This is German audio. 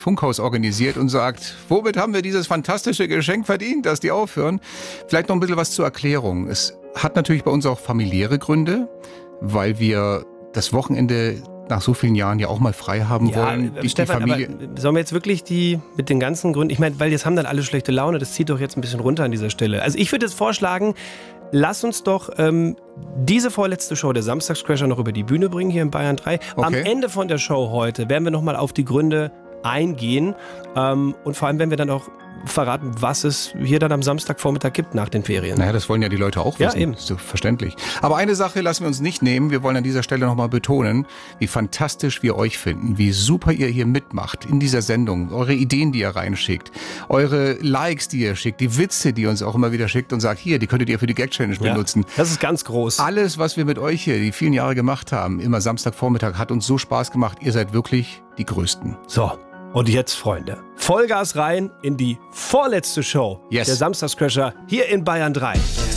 Funkhaus organisiert und sagt, womit haben wir dieses fantastische Geschenk verdient, dass die aufhören? Vielleicht noch ein bisschen was zur Erklärung. Es hat natürlich bei uns auch familiäre Gründe, weil wir das Wochenende nach so vielen Jahren ja auch mal frei haben wollen. Stefan, aber sollen wir jetzt wirklich die mit den ganzen Gründen, ich meine, weil jetzt haben dann alle schlechte Laune, das zieht doch jetzt ein bisschen runter an dieser Stelle. Also ich würde jetzt vorschlagen, lass uns doch diese vorletzte Show der Samstagscrasher noch über die Bühne bringen hier in Bayern 3. Okay. Am Ende von der Show heute werden wir nochmal auf die Gründe eingehen und vor allem werden wir dann auch verraten, was es hier dann am Samstagvormittag gibt nach den Ferien. Naja, das wollen ja die Leute auch wissen. Ja, eben. So verständlich. Aber eine Sache lassen wir uns nicht nehmen. Wir wollen an dieser Stelle nochmal betonen, wie fantastisch wir euch finden, wie super ihr hier mitmacht in dieser Sendung, eure Ideen, die ihr reinsschickt, eure Likes, die ihr schickt, die Witze, die ihr uns auch immer wieder schickt und sagt, hier, die könntet ihr für die Gag-Challenge benutzen. Das ist ganz groß. Alles, was wir mit euch hier die vielen Jahre gemacht haben, immer Samstagvormittag, hat uns so Spaß gemacht. Ihr seid wirklich die Größten. So. Und jetzt, Freunde, Vollgas rein in die vorletzte Show der Samstagscrasher hier in Bayern 3.